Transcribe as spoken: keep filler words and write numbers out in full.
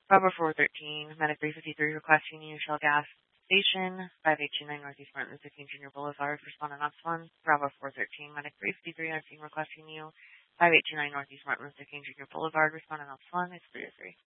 Bravo four thirteen, Medic three fifty-three requesting you, Shell Gas Station, five eight two nine Northeast Martin Luther King Junior Boulevard, respond on ops one. Bravo four thirteen, Medic three fifty-three, I've seen requesting you, five eight two nine Northeast Martin Luther King Junior Boulevard, respond on ops one, it's three oh three.